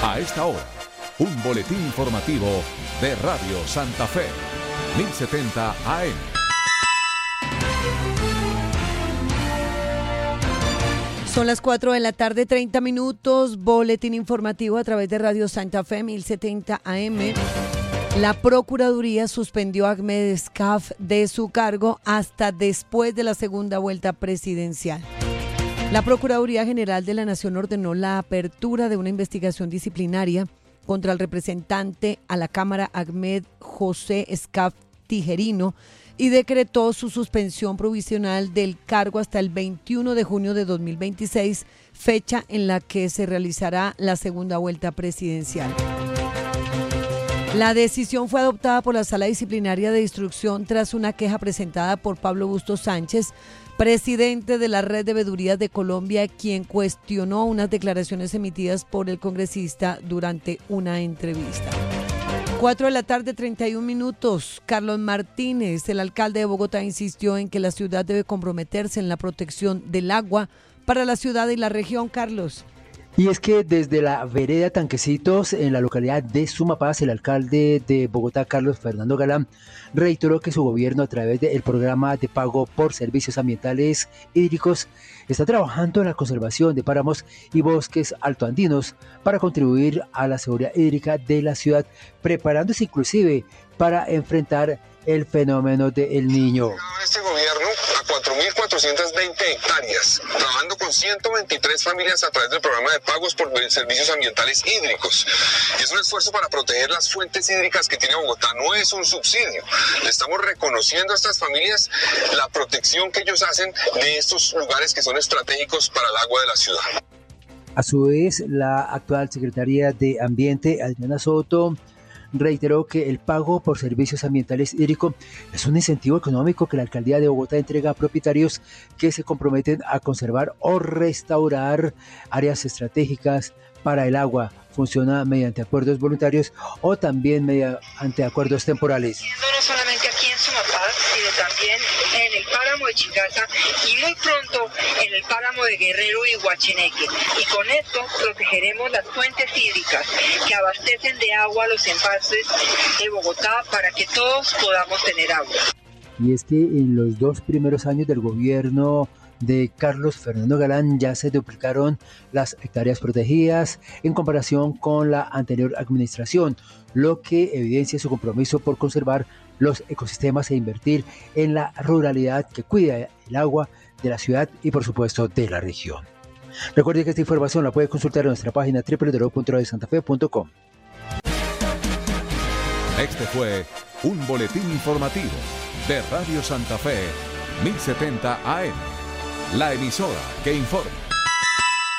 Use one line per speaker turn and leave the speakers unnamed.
A esta hora, un boletín informativo de Radio Santa Fe, 1070 AM.
Son las 4 de la tarde, 30 minutos, boletín informativo a través de Radio Santa Fe, 1070 AM. La Procuraduría suspendió a Ahmed Escaf de su cargo hasta después de la segunda vuelta presidencial. La Procuraduría General de la Nación ordenó la apertura de una investigación disciplinaria contra el representante a la Cámara Ahmed José Escaf Tijerino y decretó su suspensión provisional del cargo hasta el 21 de junio de 2026, fecha en la que se realizará la segunda vuelta presidencial. La decisión fue adoptada por la Sala Disciplinaria de Instrucción tras una queja presentada por Pablo Bustos Sánchez, presidente de la Red de Veedurías de Colombia, quien cuestionó unas declaraciones emitidas por el congresista durante una entrevista. 4 de la tarde, 31 minutos. Carlos Martínez, el alcalde de Bogotá, insistió en que la ciudad debe comprometerse en la protección del agua para la ciudad y la región. Carlos.
Y es que desde la vereda Tanquecitos, en la localidad de Sumapaz, el alcalde de Bogotá, Carlos Fernando Galán, reiteró que su gobierno, a través del programa de pago por servicios ambientales hídricos, está trabajando en la conservación de páramos y bosques altoandinos para contribuir a la seguridad hídrica de la ciudad, preparándose inclusive para enfrentar el fenómeno del Niño.
Este gobierno a 4.420 hectáreas, trabajando con 123 familias a través del programa de pagos por servicios ambientales hídricos. Y es un esfuerzo para proteger las fuentes hídricas que tiene Bogotá, no es un subsidio. Le estamos reconociendo a estas familias la protección que ellos hacen de estos lugares que son estratégicos para el agua de la ciudad.
A su vez, la actual secretaria de Ambiente, Adriana Soto, reiteró que el pago por servicios ambientales hídricos es un incentivo económico que la alcaldía de Bogotá entrega a propietarios que se comprometen a conservar o restaurar áreas estratégicas para el agua. Funciona mediante acuerdos voluntarios o también mediante acuerdos temporales.
No solamente aquí en Sumapaz, sino también en el páramo de Chingaza y muy pronto en el páramo de Guerrero y Huacheneque. Y con esto protegeremos las fuentes hídricas que abastecen de agua los embalses de Bogotá para que todos podamos tener agua.
Y es que en los 2 primeros años del gobierno de Carlos Fernando Galán ya se duplicaron las hectáreas protegidas en comparación con la anterior administración, lo que evidencia su compromiso por conservar los ecosistemas e invertir en la ruralidad que cuida el agua de la ciudad y por supuesto de la región. Recuerde que esta información la puede consultar en nuestra página www.radiosantafe.com.
Este fue un boletín informativo de Radio Santa Fe, 1070 AM. La emisora que informa.